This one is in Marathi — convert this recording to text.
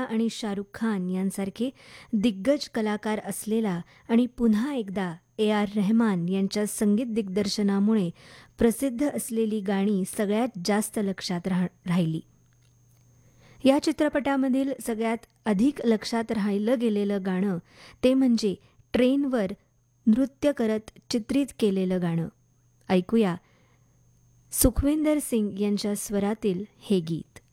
आणि शाहरुख खान यांसारखे दिग्गज कलाकार असलेला आणि पुन्हा एकदा ए.आर. रहमान यांच्या संगीत दिग्दर्शनामुळे प्रसिद्ध असलेली गाणी सगळ्यात जास्त लक्षात राहिली. या चित्रपटामधील सगळ्यात अधिक लक्षात राहिलं गेलेलं गाणं ते म्हणजे ट्रेनवर नृत्य करत चित्रित केलेलं गाणं. ऐकूया सुखविंदर सिंग यांच्या स्वरातील हे गीत.